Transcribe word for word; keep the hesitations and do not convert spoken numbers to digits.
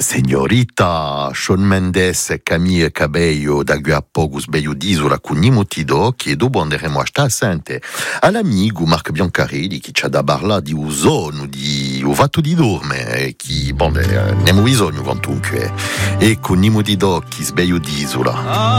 Signorita, Shawn Mendes e Camille Cabello da a poco sbeio d'isola con nimuti d'occhi e dopo andremo a stare sente all'amico Marco Biancarelli che c'ha da parlare di usono, di o fatto di dorme e chi, bon, ne abbiamo bisogno quantunque e con nimuti d'occhi sbeio d'isola.